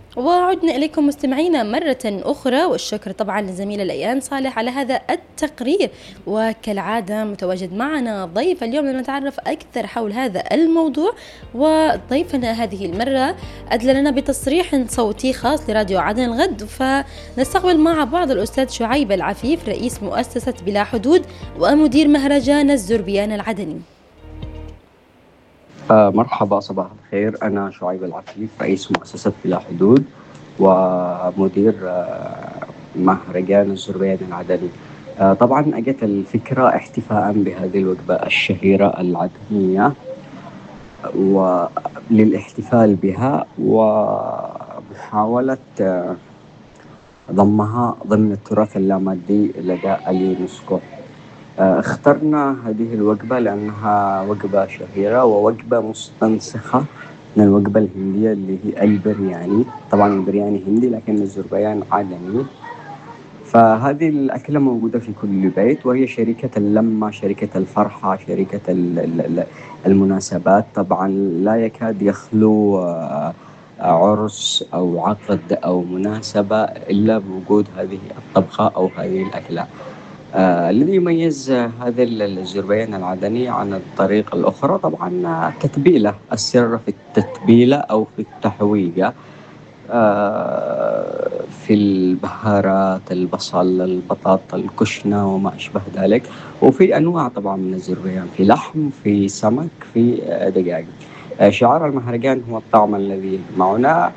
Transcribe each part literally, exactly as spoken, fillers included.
وعدنا إليكم مستمعينا مرة أخرى، والشكر طبعا لزميلة ليان صالح على هذا التقرير. وكالعادة متواجد معنا ضيف اليوم لنتعرف أكثر حول هذا الموضوع. وضيفنا هذه المرة أدلى لنا بتصريح صوتي خاص لراديو عدن الغد، فنستقبل مع بعض الأستاذ شعيب العفيف رئيس مؤسسة بلا حدود ومدير مهرجان الزربيان العدني. آه مرحبا، صباح الخير. أنا شعيب العفيف رئيس مؤسسة بلا حدود ومدير آه مهرجان الزربيان العدني. آه طبعا أجت الفكرة احتفاء بهذه الوجبة الشهيرة العدنية وللاحتفال بها ومحاولة آه ضمها ضمن التراث اللامادي لدى اليونسكو. اخترنا هذه الوجبة لأنها وجبة شهيرة ووجبة مستنسخة من الوجبة الهندية اللي هي البرياني. طبعا البرياني هندي لكن الزربيان عدني. فهذه الأكلة موجودة في كل بيت، وهي شركة اللمة، شركة الفرحة، شركة المناسبات. طبعا لا يكاد يخلو عرس أو عقد أو مناسبة إلا بوجود هذه الطبخة أو هذه الأكلة. آه الذي يميز هذا الزربيان العدني عن الطريقة الأخرى طبعا التتبيلة، السر في التتبيلة أو في التحويجة، آه في البهارات، البصل، البطاطا، الكشنة وما أشبه ذلك. وفي أنواع طبعا من الزربيان، في لحم، في سمك، في آه دجاج. آه شعار المهرجان هو الطعم الذي يجمعنا.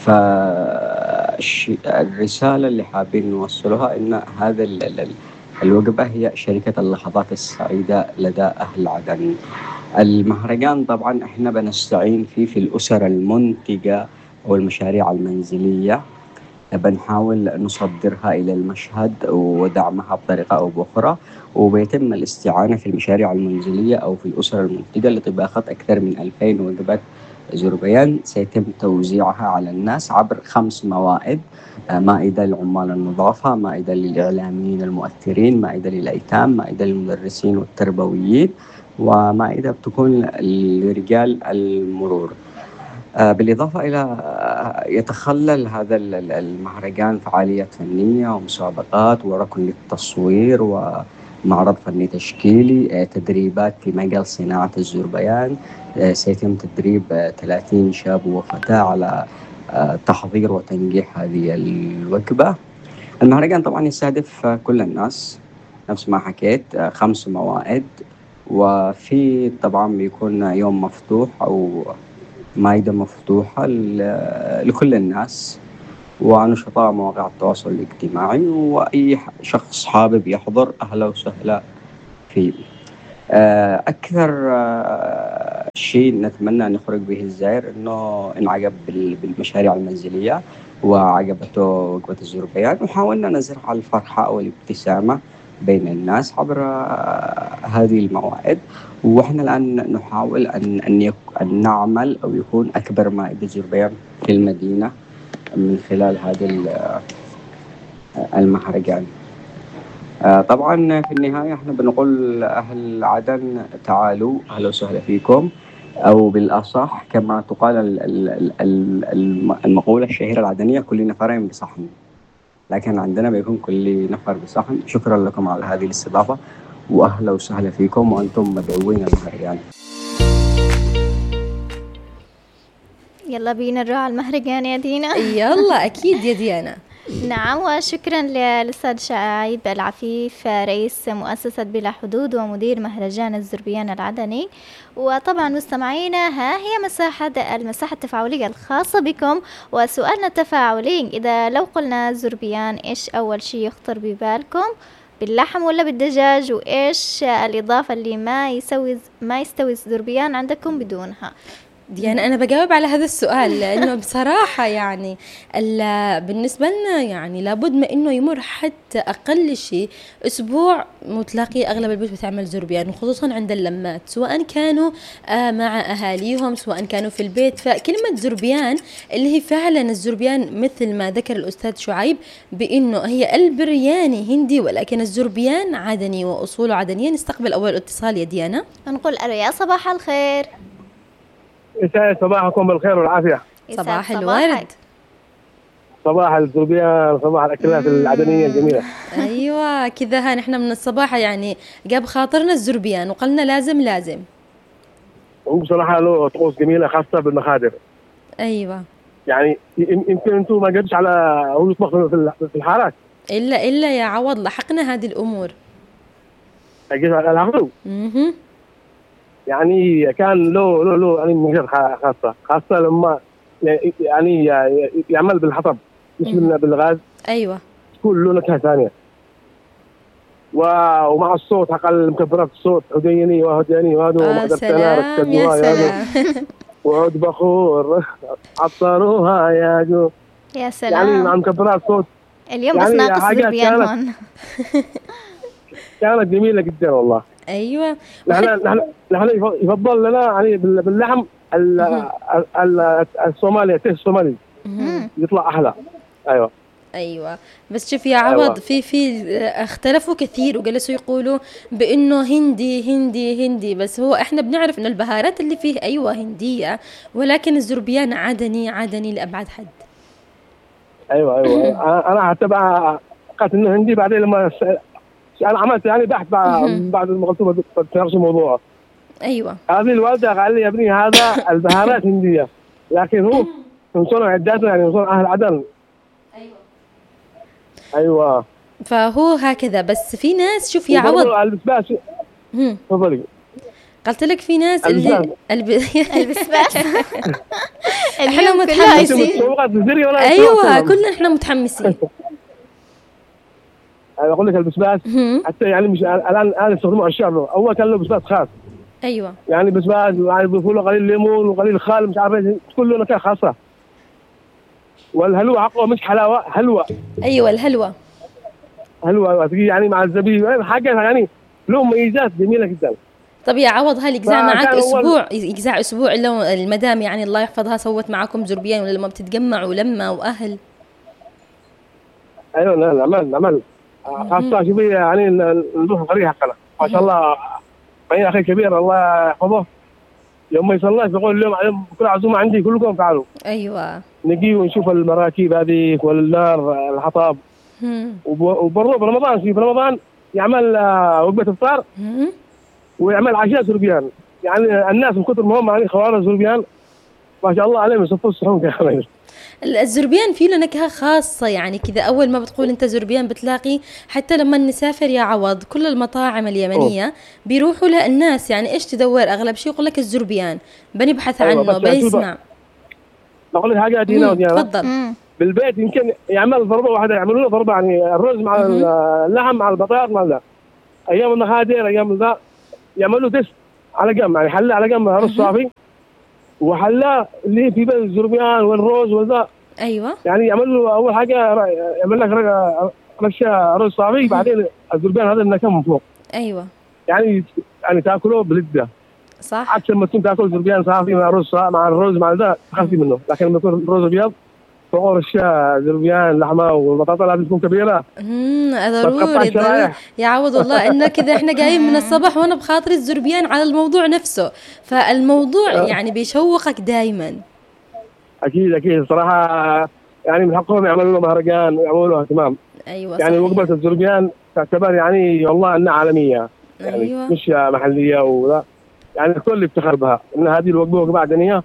فالرسالة اللي حابين نوصلها إن هذا ال الوجبة هي شركة اللحظات السعيدة لدى أهل عدن. المهرجان طبعا احنا بنستعين فيه في الأسر المنتجة أو المشاريع المنزلية، بنحاول نصدرها إلى المشهد ودعمها بطريقة أو بأخرى، وبيتم الاستعانة في المشاريع المنزلية أو في الأسر المنتجة لطباخة أكثر من ألفين وجبة زربيان سيتم توزيعها على الناس عبر خمس موائد: مائدة لعمال النظافة، مائدة للإعلاميين المؤثرين، مائدة للأيتام، مائدة للمدرسين والتربويين، ومائدة بتكون لرجال المرور. بالإضافة إلى يتخلل هذا المهرجان فعاليات فنية ومسابقات وركن للتصوير ومعرض فني تشكيلي، تدريبات في مجال صناعة الزربيان. سيتم تدريب ثلاثين شاب وفتاة على تحضير وتنجيح هذه الوجبة. المهرجان طبعا يستهدف كل الناس نفس ما حكيت، خمس موائد، وفي طبعا بيكون يوم مفتوح أو مائدة مفتوحة لكل الناس ونشطاء مواقع التواصل الاجتماعي، وأي شخص حابب يحضر أهلا وسهلا فيه. أكثر شيء نتمنى أن نخرج به الزائر إنه انعجب بالمشاريع المنزلية وعجبته وجبة الزربيان، وحاولنا نزرع الفرحة والابتسامة بين الناس عبر هذه الموائد. وإحنا الآن نحاول أن أن, أن نعمل أو يكون أكبر مائدة زربيان في المدينة من خلال هذا المهرجان. طبعا في النهاية احنا بنقول أهل عدن تعالوا أهلا وسهلا فيكم، أو بالأصح كما تقال المقولة الشهيرة العدنية: كل نفرين بصحن، لكن عندنا بيكون كل نفر بصحن. شكرا لكم على هذه الاستضافة وأهلا وسهلا فيكم وأنتم مدعوين المهرجان. يلا بينا نروح على المهرجان يا دينا. يلا أكيد يا ديانا. نعم، وشكرا للأستاذ شعيب العفيف رئيس مؤسسة بلا حدود ومدير مهرجان الزربيان العدني. وطبعا مستمعينا، ها هي مساحة المساحة التفاعلية الخاصة بكم، وسؤالنا التفاعلي: إذا لو قلنا زربيان إيش أول شيء يخطر ببالكم؟ باللحم ولا بالدجاج؟ وإيش الإضافة اللي ما يسوي ما يستوي الزربيان عندكم بدونها؟ يعني أنا بجاوب على هذا السؤال لأنه بصراحة يعني بالنسبة لنا يعني لابد ما إنه يمر حتى أقل شيء أسبوع وتلاقي أغلب البيوت بتعمل زربيان، وخصوصا عند اللمات، سواء كانوا مع أهاليهم سواء كانوا في البيت. فكلمة زربيان اللي هي فعلا الزربيان مثل ما ذكر الأستاذ شعيب بإنه هي البرياني هندي ولكن الزربيان عدني وأصوله عدنية. نستقبل أول اتصال يا ديانا. نقول يا صباح الخير. يسعد صباحكم بالخير والعافية. صباح الورد. صباح الزربيان، صباح الأكلات العدنية الجميلة. ايوه كذا، ها نحن من الصباح يعني جاب خاطرنا الزربيان وقلنا لازم لازم. وبصراحة له طقوس جميلة خاصة بالمخادر. ايوه. يعني يمكن انتم ما جبتش على هو يطبخ في الحارات. الا الا يا عوض لحقنا هذه الامور. جيت على العقل. اها. يعني كان له له له يعني مجال خاصة خاصة لما يعني يعمل بالحطب مش بالغاز. ايوه. تكون له نكهة ثانية. ومع الصوت حق المكبرات الصوت هديني وهديني وهدو آه سلام يا سلام. وعود بخور عطروها يا جو. يا سلام. يعني مع مكبرات صوت اليوم بس يعني ناقص زربيان هون. كانت جميلة جدا والله. ايوه. نحن نحن نحن يفضل لنا يعني باللحم الصومالي التيه الصومالي يطلع احلى. ايوه. ايوه بس شوف يا عوض، أيوة. في في اختلفوا كثير وجلسوا يقولوا بانه هندي هندي هندي، بس هو احنا بنعرف انه البهارات اللي فيه ايوه هنديه، ولكن الزربيان عدني عدني لابعد حد. ايوه ايوه. انا حتى بقى قلت انه هندي، بعدين لما انا عملت يعني بحث بعد ما قلت في نفس الموضوع. ايوه. هذه الوالده قال لي يا ابني هذا البهارات هنديه، لكن هو من صنع عداتنا يعني من صنع اهل عدن. ايوه. ايوه. فهو هكذا. بس في ناس شوف يا عوض البسباس. تفضلي. قلت لك في ناس اللي البسباس. احنا متحمسين. ايوه كلنا احنا متحمسين. انا اقول لك البسباس حتى يعني مش الان الان يستخدموه الشعب. اول كان له بسباس خاص. ايوه. يعني بسباس يعني يضيفوا له قليل ليمون وقليل خال مش عارف كله نكهه خاصه. والهلوى حقه مش حلاوه، هلوى. ايوه الهلوى. هلوى يعني مع الزبيب حاجه يعني له مميزات جميله جدا. طب يا عوض هل يجزع معك اسبوع يجزع اسبوع لو المدام يعني الله يحفظها سوت معاكم زربيان، ولا لما بتتجمعوا لما واهل؟ ايوه نعمل نعمل خاصه شوفي يعني نروح القريه حقنا ما شاء الله. معي اخي كبير الله يحفظه يوم ما يصلي يقول اليوم عليهم كل عزومه عندي كلكم تعالوا. ايوه. نجي ونشوف المراكب هذه والنار الحطاب. وبرضه برمضان في رمضان يعمل وجبه افطار ويعمل عشاء زربيان. يعني الناس من كثر ما هم يعني خوارج زربيان ما شاء الله عليهم يصفوا الصحون كامل. الزربيان فيه له نكهة خاصة يعني كذا. أول ما بتقول أنت زربيان بتلاقي حتى لما نسافر يا عوض كل المطاعم اليمنية أوه. بيروحوا للناس يعني إيش تدور أغلب شيء يقول لك الزربيان، بنبحث أيوة عنه بيسمع. بقول لك حاجة دينا ودينا تفضل. بالبيت يمكن يعمل ضربة واحدة، يعملوا له ضربة يعني الرز مع اللحم مع البطاطا مع ذا. أيام المخادير أيام ذا يعملوا دس على جنب يعني حلة على جنب رز صافي وحلا اللي في بين الزربيان والروز والذا. ايوه. يعني يعمل له اول حاجه يعمل لك رشه رز صافي بعدين الزربيان هذا النكهه من فوق. ايوه. يعني يعني تاكله بلذه. صح. عكس لما تكون تاكل زربيان صافي مع رز مع الرز مع ذا تخفي منه، لكن لما يكون رز ابيض فوق رشه زربيان لحمه والبطاطا لازم تكون كبيره. امم ضروري ضروري يا عوض والله انه كذا احنا جايين من الصباح وانا بخاطري الزربيان على الموضوع نفسه، فالموضوع يعني بيشوقك دائما. اكيد اكيد صراحه يعني من حقهم يعملوا له مهرجان ويعملوا له اهتمام. ايوه يعني وجبه الزربيان تعتبر يعني والله انها عالميه يعني أيوة. مش محليه ولا يعني الكل يفتخر بها ان هذه الوجبه وجبه عدنيه،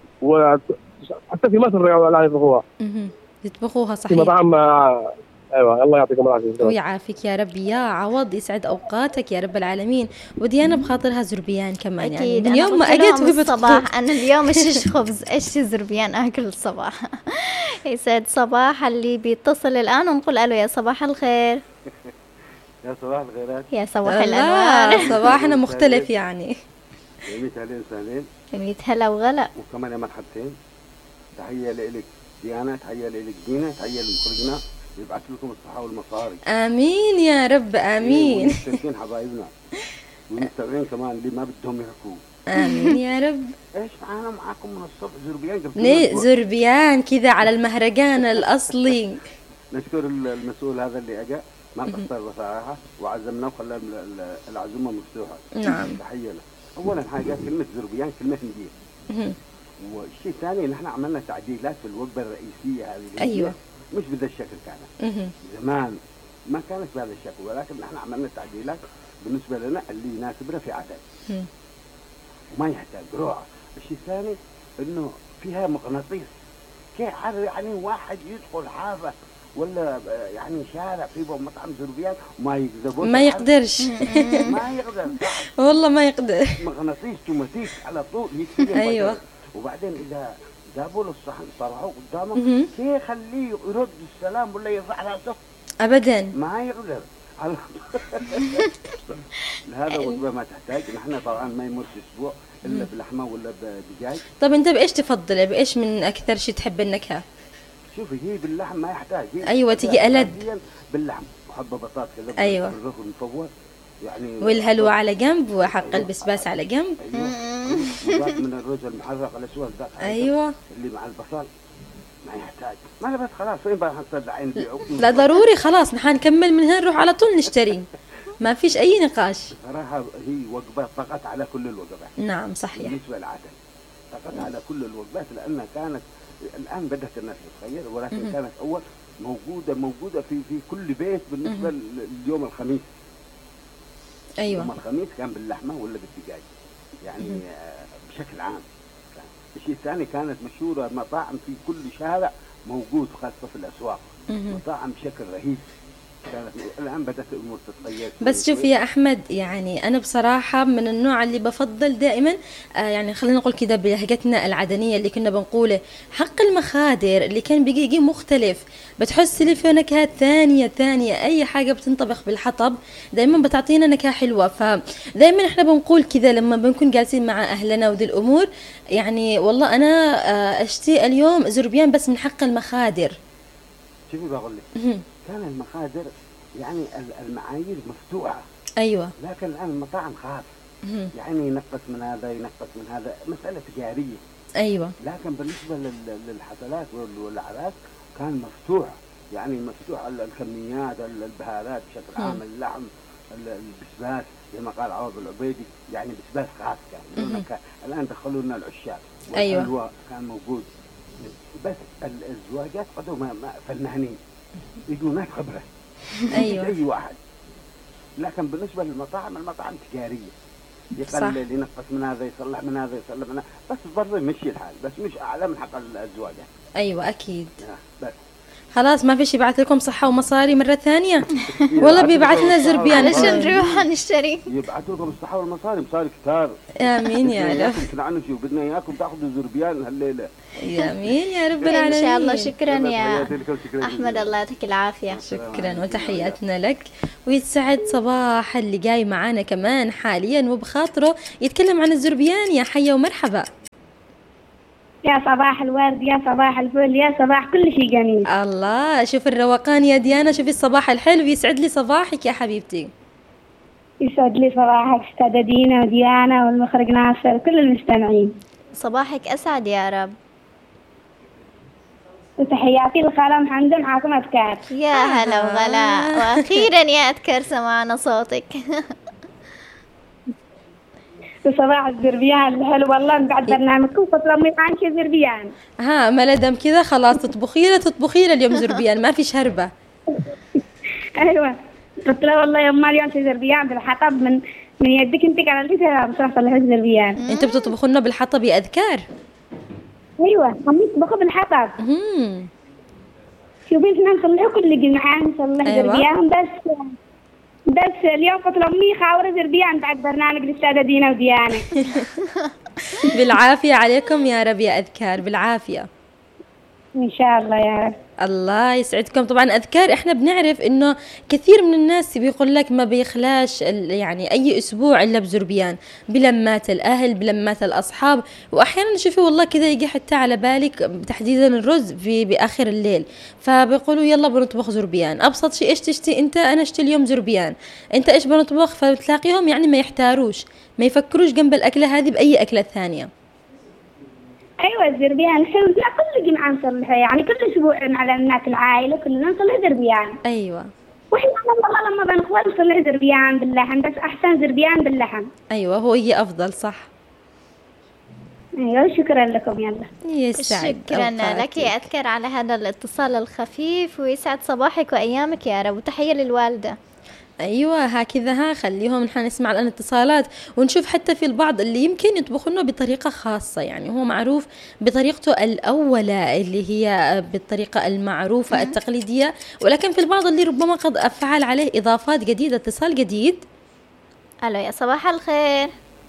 وحتى في مصر لا يطبخوها. اها يطبخوها صحيح. في مطعم ايوه الله يعطيكم العافيه ويعافيك يا رب يا عوض، يسعد اوقاتك يا رب العالمين. وديانا بخاطرها زربيان كمان يعني من يوم ما اجت وهي الصباح انا اليوم ايش خبز ايش زربيان اكل الصباح. يسعد صباح اللي بيتصل الان ونقول الو يا صباح الخير. يا صباح الخيرات. يا صباح الانوار. صباحنا مختلف يعني. يميت هلين سهلين. يميت هلا وغلا. وكمان يا مرحبتين. تحيه لك ديانا، تحيه لك دينا، تحيه لمخرجنا يبعث لكم الصحة والمصاري. آمين يا رب آمين. ومستمعين حبايبنا والمستمعين كمان اللي ما بدهم يحكوا. آمين يا رب. إيش معانا معاكم من الصبح زربيان؟ ليه زربيان كذا على المهرجان الأصلي. نشكر المسؤول هذا اللي أجا ما قصر بصراحة وعزمنا وخلى العزومة مفتوحة. نعم. تحية له. أولا حاجة كلمة زربيان كلمة هندية. والشيء الثاني نحن عملنا تعديلات في الوجبة الرئيسية هذه. أيوة. مش بهذا الشكل كانت. زمان ما كانت بهذا الشكل، ولكن نحن عملنا تعديلات بالنسبة لنا اللي يناسبنا في عدن وما يحتاج روعة. الشيء الثاني إنه فيها مغناطيس، كيف يعني واحد يدخل حافة ولا يعني شارع فيه مطعم زربيان ما يقدر ما يقدرش ما يقدر والله ما يقدر، مغناطيس توماتيك على طول يكتب. أيوة. وبعدين إذا جابوا له الصحن طرحوه قدامه كيف يخليه يرد السلام ولا يرفع راسه؟ أبدا ما يقدر. هذا وجبة ما تحتاج. نحن طبعا ما يمر أسبوع إلا بلحمة ولا بدجاج. طب أنت بإيش تفضل؟ بإيش من أكثر شيء تحب النكهة؟ شوفي هي باللحم ما يحتاج. أيوة تجي ألد باللحم وحبة بطاطا كذا. أيوة. بالرغم المفور يعني. والهلوى على جنب وحق البسباس على جنب. أيوة. من الرز المحرق الأسود ذاك. أيوة. اللي مع البصل ما يحتاج. ما أنا بس خلاص وين بقى نطلعين بيعوك. لا ضروري خلاص نحن نكمل من هنا نروح على طول نشتري. ما فيش أي نقاش. صراحة هي وجبة طغت على كل الوجبات. نعم صحيح. بالنسبة للعدن طغت على كل الوجبات لأنها كانت الآن بدأت الناس تتغير، ولكن م- كانت أول موجودة موجودة في في كل بيت بالنسبة م- لليوم الخميس. أيوة. يوم الخميس كان باللحمة ولا بالدجاج يعني م- بشكل عام. الشيء الثاني كانت مشهورة مطاعم في كل شارع موجود خاصة في الأسواق. م- مطاعم بشكل رهيب. الآن بدأت الأمور تتغير. بس شوف يا أحمد يعني أنا بصراحة من النوع اللي بفضل دائما آه يعني خلينا نقول كده بلهجتنا العدنية اللي كنا بنقوله حق المخادر اللي كان بيجي مختلف. بتحس لي في نكهات ثانية ثانية أي حاجة بتنطبخ بالحطب دائما بتعطينا نكهة حلوة. فدائما إحنا بنقول كذا لما بنكون جالسين مع أهلنا ودي الأمور يعني والله أنا آه أشتي اليوم زربيان بس من حق المخادر. شوفي بقول لك كان المخادر يعني المعايير مفتوحة. أيوة. لكن الآن المطاعم خاف يعني ينقص من هذا ينقص من هذا مسألة تجارية. أيوة. لكن بالنسبة للحفلات والأعراس كان مفتوح يعني مفتوح الكميات البهارات بشكل عام. اللحم البسباس زي ما قال عوض العبيدي يعني بسباس خاص كان. الآن دخلوا لنا العشاق والحلوى أيوة. كان موجود. بس الزواجات قدوا فنانين يجوا ناس خبرة. أيوة. أي واحد. لكن بالنسبة للمطاعم المطاعم تجارية يقلل ينقص من هذا يصلح من هذا يصلح من هذا بس برضه يمشي الحال بس مش أعلى من حق الزواجات. أيوة أكيد. بس خلاص ما فيش يبعث لكم صحة ومصاري مرة ثانية والله بيبعث لنا زربيان علشان نروح نشتري. يبعثوا لكم الصحة والمصاري مصاري كتار. آمين يا رب. كنا عنه شو بدنا إياكم تأخذوا زربيان هالليلة. آمين يا رب العالمين. إن شاء الله. شكرا يا أحمد الله يعطيك العافية. شكرا وتحياتنا لك ويتسعد صباح اللي جاي معانا كمان حاليا وبخاطره يتكلم عن الزربيان. يا حيا ومرحبا. يا صباح الورد يا صباح الفل يا صباح كل شيء جميل. الله شوف الروقان يا ديانا شوفي الصباح الحلو يسعد لي صباحك يا حبيبتي. يسعد لي صباحك أستاذة دينا وديانا والمخرج ناصر وكل المستمعين. صباحك أسعد يا رب. وتحياتي لخالة محمد معاكم أذكار. يا هلا وغلا وأخيرا يا أذكار سمعنا صوتك. وصباح الزربيان الحلو والله بعد برنامجكم تطلبي معاك زربيان. ها ما دام كذا خلاص تطبخي له تطبخي له اليوم زربيان ما فيش هربة. ايوه قلت له والله يوم اليوم زربيان بالحطب من من يدك انت قال لي ترى صلح الزربيان. انتوا بتطبخوا لنا بالحطب يا اذكار؟ ايوه هم يطبخوا بالحطب. امم شوفي احنا نصلحوا كل جمعه نصلح أيوة. زربيان بس بس اليوم قلت لأمي خاورة زربيان بعد برنامج الأستاذة دينا وديانا. بالعافية عليكم يا رب يا أذكار بالعافية إن شاء الله يا رب. الله يسعدكم. طبعا أذكار إحنا بنعرف إنه كثير من الناس بيقول لك ما بيخلاش يعني أي أسبوع إلا بزربيان بلمات الأهل بلمات الأصحاب وأحيانا نشوفه والله كذا يجي حتى على بالك تحديدا الرز في بآخر الليل فبيقولوا يلا بنطبخ زربيان. أبسط شيء إيش تشتي أنت؟ أنا أشتي اليوم زربيان. أنت إيش بنطبخ؟ فبتلاقيهم يعني ما يحتاروش ما يفكروش جنب الأكلة هذه بأي أكلة ثانية. أيوة الزربيان حلو لا كل جمعة نصلحه يعني كل أسبوع على الناس العائلة كلنا نصلح زربيان. أيوة. وإحنا والله لما بنخوض نصلح زربيان باللحم بس أحسن زربيان باللحم. أيوة هو هي أفضل صح. ايوه شكرا لكم. يلا يسعد شكرا أوقاتك. لك يا أذكر على هذا الاتصال الخفيف، ويسعد صباحك وأيامك يا رب، وتحية للوالدة. ايوه هكذا، ها خليهم نحن نسمع الان اتصالات ونشوف. حتى في البعض اللي يمكن يطبخ لنا بطريقه خاصه، يعني هو معروف بطريقته الاولى اللي هي بالطريقه المعروفه التقليديه، ولكن في البعض اللي ربما قد افعل عليه اضافات جديده. اتصال جديد. ألو يا صباح الخير.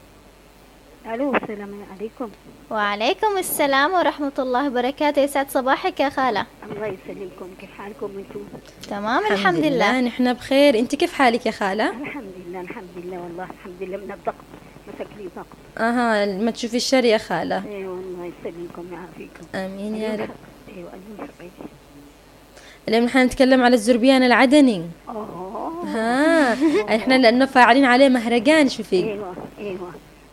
الو السلام عليكم. وعليكم السلام ورحمة الله وبركاته. يسعد صباحك يا خالة. الله يسلمكم، كيف حالكم انتم؟ تمام الحمد لله. نحن بخير، انت كيف حالك يا خالة؟ الحمد لله الحمد لله والله الحمد لله، من الضغط مسك لي ضغط. اها ما تشوفي الشر يا خالة. ايوه الله يسلمكم ويعافيكم. امين يا رب. ايوه المنفقين. اليوم نحن نتكلم على الزربيان العدني. اوه ها احنا لانه فاعلين عليه مهرجان. شوفي ايوه ايوه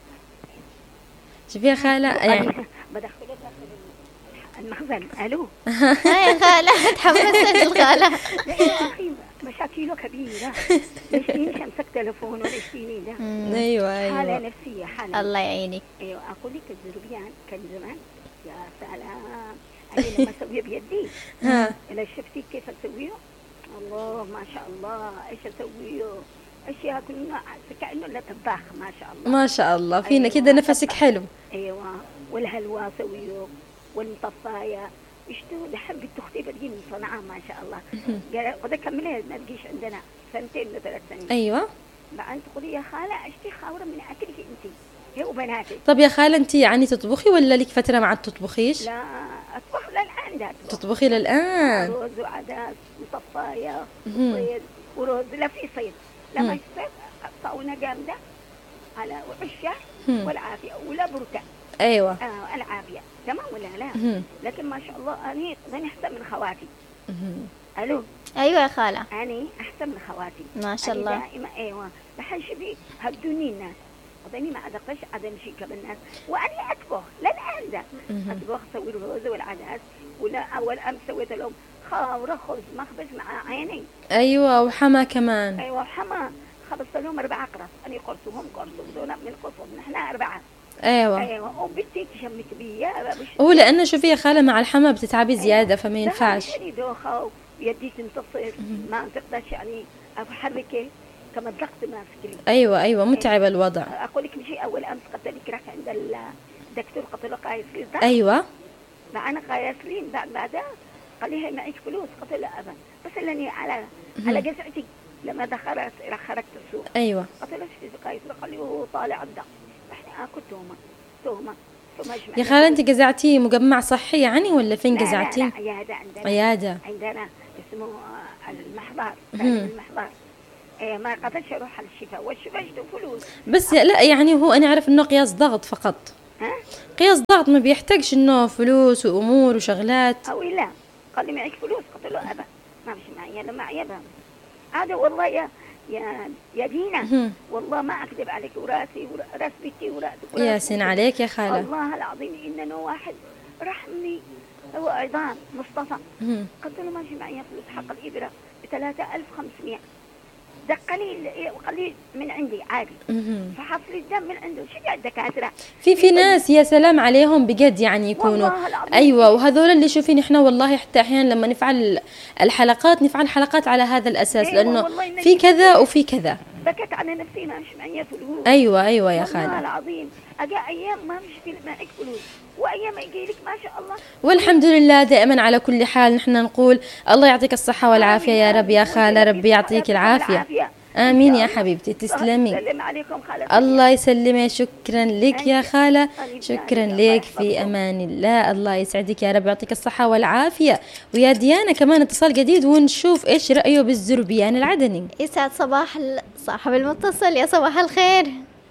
شوفي يا خالة يعني بدخلك المخزن. الو ها يا خالة تحمست الخالة. يا اخي مشاكله كبيره، ليش تيني شمسك تلفون وليش تيني ده؟ ايوه حاله ايوه نفسيه حاله. الله يعينك. ايوه اقول لك الزربيان كان زمان يا سلام، انا لما اسويه بيدي ها الا شفتي كيف اسويه؟ الله ما شاء الله ايش اسويه؟ اشياء كلنا كانه لا طباخ ما شاء الله. ما شاء الله فينا أيوة، كده نفسك حلو. ايوه والهلوى اسويه والمطفايه اشتو دحين بنت اختي بتجي من صنعاء ما شاء الله. قال خذي كملي ما تجيش عندنا سنتين ولا ثلاث سنين. ايوه ما انت خذي يا خاله اشتي خاوره من اكلك انت هي وبناتك. طب يا خالة انت يعني تطبخي ولا لك فترة ما عاد تطبخيش؟ لا اطبخ للان لا اطبخ. تطبخي للآن. رز وعدس وطفايه مهم. وصيد ورز. لا في صيد لما الصيد طاونه جامده على وعشه مم. والعافيه ولا بركه. ايوه آه العافيه تمام ولا لا؟ مهم. لكن ما شاء الله اني انا احسن من خواتي. مهم. الو أيوة يا خالة اني احسن من خواتي ما شاء أنا الله. دائما ايوه لحن شبي هدوني الناس وضني ما ادقش عدم شيء كبالناس واني اطبخ للان ده مهم. اطبخ اسوي الرز والعدس. ولا اول امس سويت لهم خاوره خبز مخبز مع عيني. ايوه وحما كمان. ايوه حما خبزت لهم اربع اقراص، اني قرص وهم قرص ودول من قرصهم نحن اربعه. ايوه ايوه وبنتي تشمت بيا هو لانه شوفي يا خالة مع الحما بتتعبي زيادة فما ينفعش. يعني دوخه ويدي تنتصر ما تقدرش يعني احركه كما الضغط ما فكري. ايوه ايوه متعب الوضع. اقول لك مشي اول امس قلت لك رحت عند الدكتور قلت له قايس لي ضغط. ايوه معنا قايس لي بعد بعدها قال لي هي معك فلوس قلت له ابدا بس انني على على جزعتي لما دخلت خرجت السوق. ايوه قلت له ايش في قايس قال لي هو طالع الضغط. احنا اكل تهمه تهمه ثم اجمع. يا خالة انت جزعتي مجمع صحي يعني ولا فين جزعتي؟ لا لا عياده عندنا. عيادة. عندنا اسمه آه، المحضر. مهم. المحضر إيه ما قدرش اروح على الشفاء والشفاء اشتو فلوس. بس لا يعني هو انا اعرف انه قياس ضغط فقط. ها قياس ضغط ما بيحتاجش انه فلوس وامور وشغلات. او لا قال لي معك فلوس قلت له ابا ما مش معي انا معي ابا. هذا والله يا يا يا دينا مهم. والله ما اكذب عليك وراسي وراس بيتي وراسك يا سين عليك يا خالة. والله العظيم انه واحد رحمني هو عظام مصطفى. مهم. قلت له ماشي معي فلوس حق الابره ب ثلاثة آلاف وخمسمائة ده قليل قليل من عندي عادي. مهم. فحصل الدم من عنده شجع الدكاتره. في في ناس يا سلام عليهم بجد يعني يكونوا والله العظيم. ايوه وهذول اللي شوفين احنا والله حتى احيانا لما نفعل الحلقات نفعل حلقات على هذا الاساس أيوة لانه والله إنك في كذا وفي كذا. بكت على نفسي ما مش معي فلوس. ايوه ايوه يا والله خالة. العظيم اجا ايام ما مش في معك فلوس وايام يجي لك ما شاء الله. والحمد لله دائما على كل حال نحن نقول الله يعطيك الصحة والعافية يا رب يا خالة. ربي يعطيك العافية. آمين يا حبيبتي تسلمي. سلم عليكم خالة. الله يسلمك. شكرا لك يا خالة. أمين. شكرا الله لك في يحفظكم. أمان الله. الله يسعدك يا رب يعطيك الصحة والعافية. ويا ديانا كمان اتصال جديد ونشوف إيش رأيه بالزربيان العدني. يسعد صباح ال- صاحب المتصل. يا صباح الخير.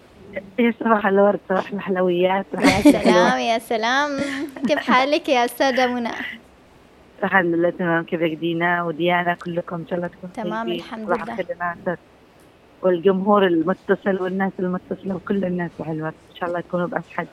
يا صباح الورد صباح الحلويات. يا سلام يا سلام. كيف حالك يا أستاذة منى؟ الحمد لله تمام. كيفك دينا وديانا كلكم ان شاء الله تكون تمام طيبين. الحمد صباح لله. الخير لناصر والجمهور المتصل والناس المتصلة وكل الناس الحلوة ان شاء الله يكونوا بأسعد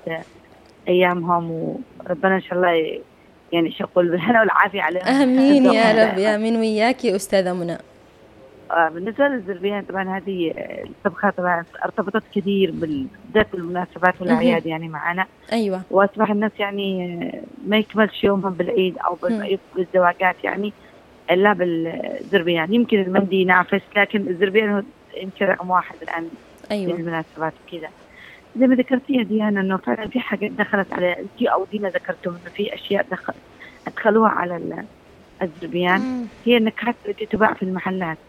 ايامهم وربنا ان شاء الله ي- يعني يشغل بالهنا والعافية عليهم. آمين يا رب. آمين وياك يا أستاذة منى. آه بالنسبة للزربيان طبعا هذه الطبخة طبعا ارتبطت كثير بالذات بالمناسبات والأعياد يعني معنا. أيوة. وأصبح الناس يعني ما يكملش يومهم بالعيد أو بالزواجات يعني إلا بالزربيان. يمكن المندي ينافس لكن الزربيان هو يمكن رقم واحد الآن. أيوة. بالمناسبات وكذا. زي ما ذكرتي يا ديانا إنه فعلا في حاجات دخلت على أنتي أو دينا ذكرتم إنه في أشياء دخل أدخلوها على الزربيان. هي النكهات التي تباع في المحلات.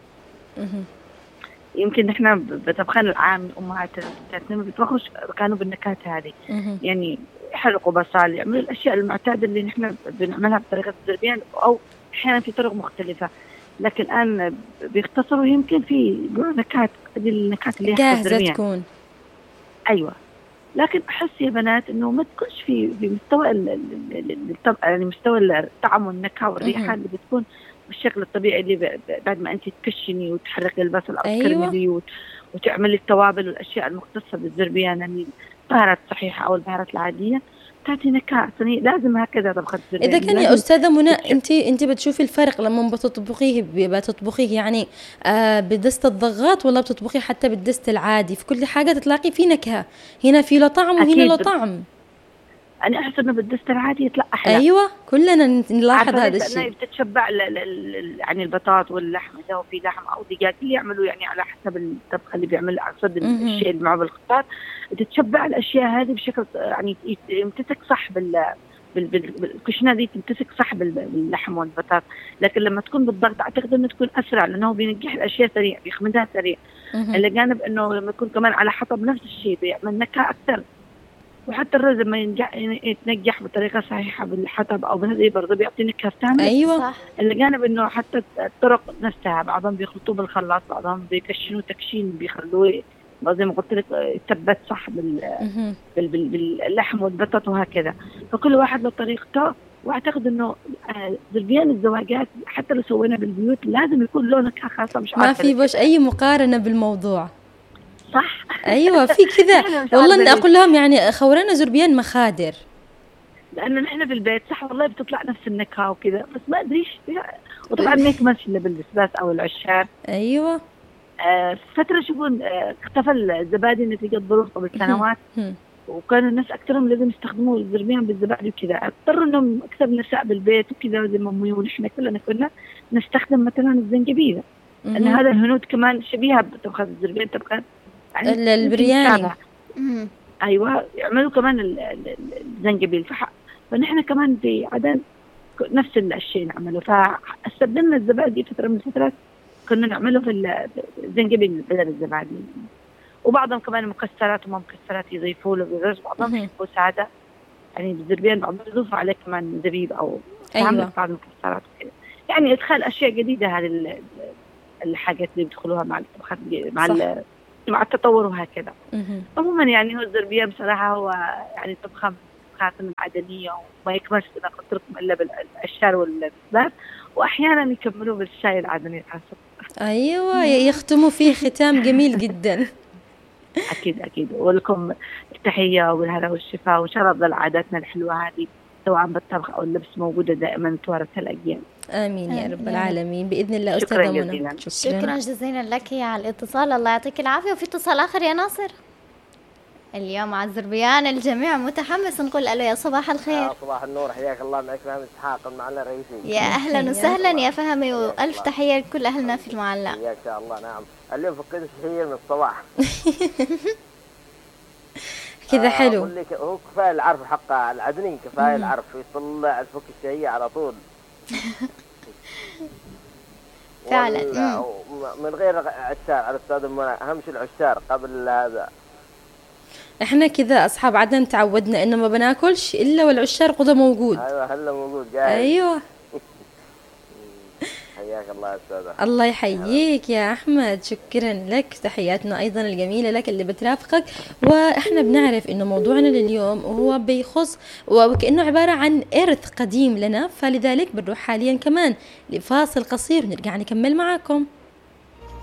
يمكن نحن بطبخنا العام أمهاتنا ما بيطبخوش كانوا بالنكهات هذه. يعني يحرقوا بصل، يعملوا الأشياء المعتادة اللي نحن بنعملها بطريقة الزربيان أو أحيانا في طرق مختلفة. لكن الآن بيختصروا يمكن في نكهات، هذه النكهات اللي جاهزة تكون. أيوة. لكن أحس يا بنات إنه ما تكونش في في مستوى ال يعني مستوى الطعم والنكهة والريحة اللي بتكون بالشكل الطبيعي اللي بعد ما أنت تكشني وتحرقي البصل أو تكرمليه. أيوة. وتعملي التوابل والأشياء المختصة بالزربيان يعني البهارات الصحيحة أو البهارات العادية تعطي نكهة صينية. لازم هكذا طبخة الزربيان. إذا كان يا أستاذة منى أنت أنت بتشوفي الفرق لما بتطبخيه بتطبخيه يعني آه بدست الضغط ولا بتطبخيه حتى بالدست العادي؟ في كل حاجة تلاقي في نكهة، هنا في له طعم وهنا له طعم. أنا أحس إنه بالدست العادي يطلع أحلى. أيوة كلنا نلاحظ هذا الشيء. بتتشبع يعني البطاطا واللحم إذا هو في لحم أو دجاج اللي يعملوا يعني على حسب الطبخة اللي بيعمل أقصد الشيء اللي معه بالخضار تتشبع الأشياء هذه بشكل يعني يمتسك صح بال بالكشنة دي تمتسك صح باللحم والبطاطا. لكن لما تكون بالضغط أعتقد إنه تكون أسرع لأنه بينجح الأشياء سريع بيخمدها سريع. اللي جانب إنه لما يكون كمان على حطب نفس الشيء بيعمل نكهة أكثر. وحتى الرز لما ينجح يتنجح بطريقة صحيحة بالحطب أو بهذه برضه بيعطي نكهة ثانية. أيوة. اللي جانب إنه حتى الطرق نفسها بعضهم بيخلطوه بالخلاط بعضهم بيكشنوه تكشين بيخلوه زي ما قلت لك يتبت صح بال بال باللحم والبطاط وهكذا. فكل واحد له طريقته. واعتقد انه زربيان الزواجات حتى لو سوينا بالبيوت لازم يكون له نكهة خاصة. مش ما في بوش اي مقارنة بالموضوع. صح. ايوه في كذا والله اني اقول لهم يعني خورانا زربيان مخادر لانه نحن بالبيت صح والله بتطلع نفس النكهة وكذا بس ما ادريش. وطبعا ما يكملش الا بالبسباس او العشار. ايوه. آه فترة شوفون آه اختفى الزبادي نتيجة ظروف قبل سنوات وكانوا الناس أكثرهم لازم يستخدموا الزربيان بالزبادي وكذا. اضطروا إنهم أكثر نساء بالبيت وكذا زي ما أمي ونحن كلنا كنا نستخدم مثلا الزنجبيل لأن هذا الهنود كمان شبيهة بطبخة الزربيان طبخة يعني البرياني. أيوة يعملوا كمان الزنجبيل فح... فنحن كمان في عدن نفس الشيء نعمله. فاستبدلنا الزبادي فترة من الفترات كنا نعمله في الزنجبيل بدل الزبادي. وبعضهم كمان مكسرات وما مكسرات يضيفوا له بالرز. بعضهم يحبوا سادة يعني بالزربيان بعضهم يضيفوا عليه كمان زبيب أو أيوة. بعض المكسرات وكذا. يعني إدخال أشياء جديدة هذه الحاجات اللي بيدخلوها مع الطبخات مع مع التطور وهكذا. عموما يعني هو الزربيان بصراحة هو يعني طبخة خاتم العدنية وما يكملش إذا قلت لكم إلا بالعشار والبسباس وأحيانا يكملوا بالشاي العدني العصر. أيوة يختموا فيه ختام جميل جدا. أكيد أكيد. ولكم التحية والهلا والشفاء وإن شاء الله تظل عاداتنا الحلوة هذه سواء بالطبخ أو اللبس موجودة دائما توارث الأجيال. آمين يا رب العالمين بإذن الله. أستاذة منى شكرا, شكرا جزيلا لك على الاتصال. الله يعطيك العافية. وفي اتصال آخر يا ناصر. اليوم على الزربيان الجميع متحمس نقول ألو يا صباح الخير. صباح النور حياك الله. معك فهمي إسحاق المعلى الرئيسي. يا أهلا وسهلا يا فهمي وألف تحية لكل أهلنا في المعلى. يا شاء الله. نعم اليوم فقدت الشهية من الصباح كذا حلو. أقول لك هو كفاية العرف حق العدني كفاية العرف يطلع الفك الشهية على طول فعلا. من غير عشار على الأستاذ منى أهم شيء العشار قبل هذا. احنا كذا اصحاب عدن تعودنا انه ما بناكلش الا والعشار قضى موجود. ايوه هلا موجود جاهز. ايوه حياك الله يا استاذه. الله يحييك يا احمد. شكرا لك. تحياتنا ايضا الجميله لك اللي بترافقك. واحنا بنعرف انه موضوعنا لليوم هو بيخص وكانه عباره عن ارث قديم لنا فلذلك بنروح حاليا كمان لفاصل قصير ونرجع نكمل معاكم.